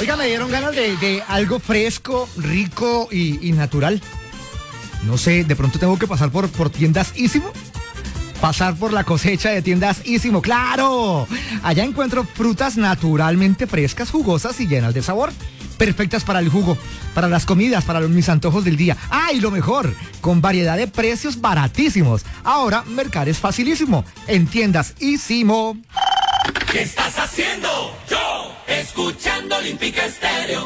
Oiga, me dieron ganas de algo fresco, rico y natural. No sé, de pronto tengo que pasar por tiendas Ísimo. Pasar por la cosecha de tiendas Ísimo, ¡claro! Allá encuentro frutas naturalmente frescas, jugosas y llenas de sabor. Perfectas para el jugo, para las comidas, para mis antojos del día. ¡Ah, y lo mejor! Con variedad de precios baratísimos. Ahora, mercar es facilísimo. En tiendas Ísimo. ¿Qué estás haciendo? Yo, escuchando Olímpica Estéreo.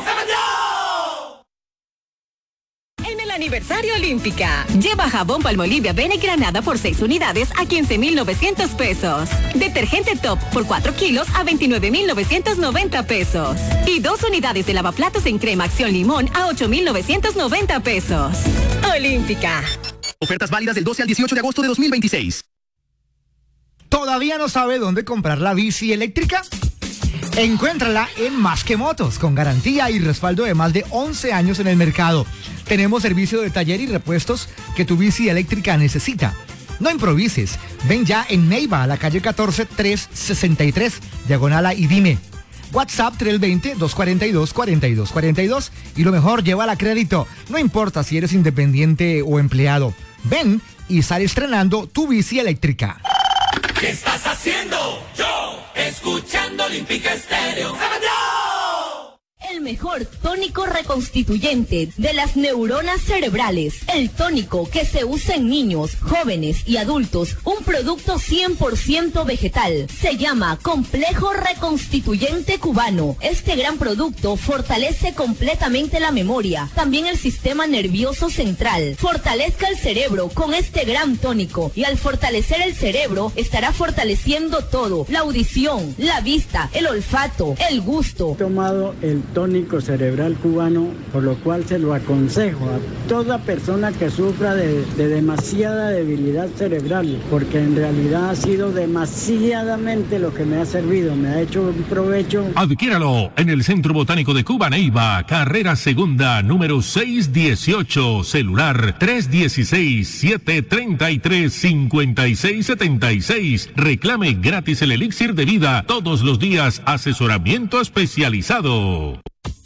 En el aniversario Olímpica, lleva jabón Palmolive Bene Granada por 6 unidades a 15,900 pesos. Detergente Top por 4 kilos a 29,990 pesos. Y 2 unidades de lavaplatos en crema Acción Limón a 8,990 pesos. Olímpica. Ofertas válidas del 12 al 18 de agosto de 2026. ¿Todavía no sabe dónde comprar la bici eléctrica? Encuéntrala en Más que Motos, con garantía y respaldo de más de 11 años en el mercado. Tenemos servicio de taller y repuestos que tu bici eléctrica necesita. No improvises. Ven ya en Neiva, a la calle 14 363, diagonal a y dime. WhatsApp 320-242-4242. Y lo mejor, llévala a crédito. No importa si eres independiente o empleado. Ven y sale estrenando tu bici eléctrica. ¿Qué estás haciendo? Yo, escuchando Olímpica Estéreo. El mejor tónico reconstituyente de las neuronas cerebrales. El tónico que se usa en niños, jóvenes y adultos. Un producto 100% vegetal. Se llama Complejo Reconstituyente Cubano. Este gran producto fortalece completamente la memoria. También el sistema nervioso central. Fortalezca el cerebro con este gran tónico. Y al fortalecer el cerebro, estará fortaleciendo todo. La audición, la vista, el olfato, el gusto. He tomado el tónico cerebral cubano, por lo cual se lo aconsejo a toda persona que sufra de demasiada debilidad cerebral, porque en realidad ha sido demasiadamente lo que me ha servido, me ha hecho un provecho. Adquiéralo en el Centro Botánico de Cuba, Neiva, carrera segunda, número 618, celular 316-733-5676. Reclame gratis el elixir de vida, todos los días asesoramiento especializado.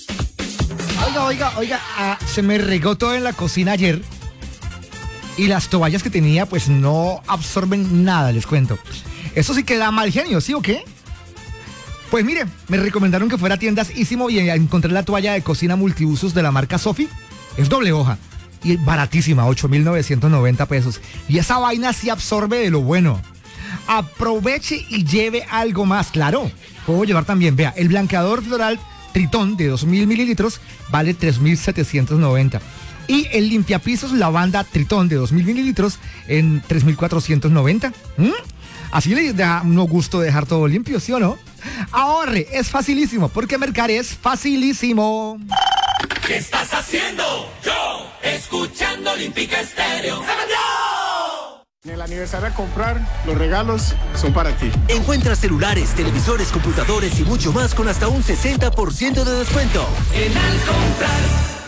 Oiga, se me regó todo en la cocina ayer y las toallas que tenía pues no absorben nada, les cuento. Eso sí que da mal genio, ¿sí o qué? Pues mire, me recomendaron que fuera a tiendas Ísimo y encontré la toalla de cocina multiusos de la marca Sofi. Es doble hoja y baratísima, 8,990 pesos. Y esa vaina sí absorbe de lo bueno. Aproveche y lleve algo más, claro. Puedo llevar también, vea, el blanqueador floral Tritón de 2,000 mililitros vale 3,790. Y el limpiapisos lavanda Tritón de 2,000 mililitros en 3,490. Así le da uno gusto dejar todo limpio, ¿sí o no? Ahorre, es facilísimo, porque mercar es facilísimo. ¿Qué estás haciendo? Yo, escuchando Olímpica Estéreo. En el aniversario a comprar, los regalos son para ti. Encuentra celulares, televisores, computadores y mucho más con hasta un 60% de descuento. En Al Comprar.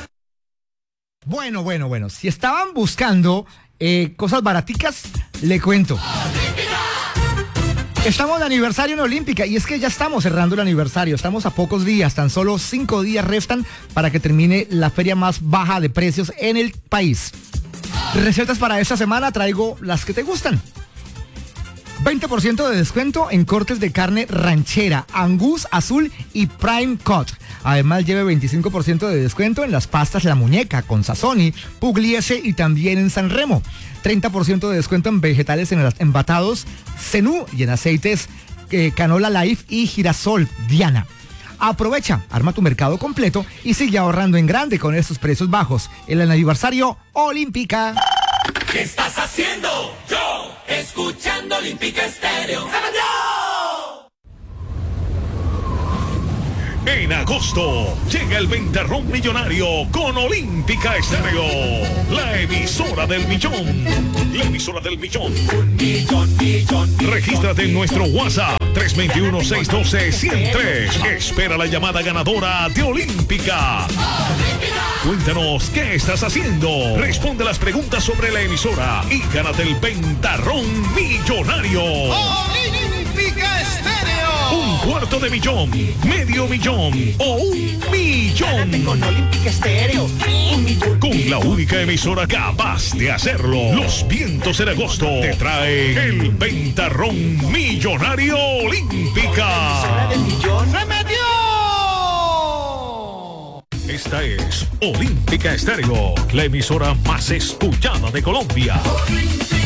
Bueno. Si estaban buscando cosas baraticas, le cuento. Estamos de aniversario en Olímpica y es que ya estamos cerrando el aniversario. Estamos a pocos días, tan solo 5 días restan para que termine la feria más baja de precios en el país. Recetas para esta semana traigo las que te gustan. 20% de descuento en cortes de carne ranchera, Angus azul y Prime Cut. Además lleve 25% de descuento en las pastas La Muñeca con Sazoni, Pugliese y también en San Remo. 30% de descuento en vegetales enlatados Zenú y en aceites Canola Life y Girasol Diana. Aprovecha, arma tu mercado completo y sigue ahorrando en grande con estos precios bajos. El aniversario Olímpica. ¿Qué estás haciendo? Yo, escuchando Olímpica Estéreo. En agosto llega el Ventarrón Millonario con Olímpica Estéreo, la emisora del millón. La emisora del millón. Un millón. Regístrate en nuestro WhatsApp 321-612-103. Espera la llamada ganadora de Olímpica. Cuéntanos qué estás haciendo. Responde las preguntas sobre la emisora y gánate el Ventarrón Millonario. Olímpica Estéreo. Un cuarto de millón, medio millón o 1 millón. Con Olímpica Estéreo. Con la única emisora capaz de hacerlo. Los vientos en agosto te traen el ventarrón millonario Olímpica. ¡Se metió! Esta es Olímpica Estéreo, la emisora más escuchada de Colombia. Olímpica.